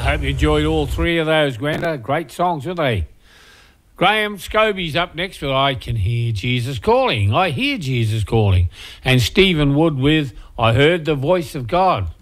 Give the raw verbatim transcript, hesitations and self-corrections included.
hope you enjoyed all three of those, Gwenda. Great songs, weren't they? Graham Scobie's up next with I Can Hear Jesus Calling. I Hear Jesus Calling. And Stephen Wood with I Heard the Voice of God.